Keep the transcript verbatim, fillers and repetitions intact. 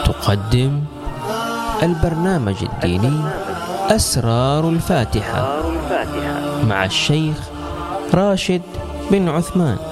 تقدم البرنامج الديني أسرار الفاتحة مع الشيخ راشد بن عثمان.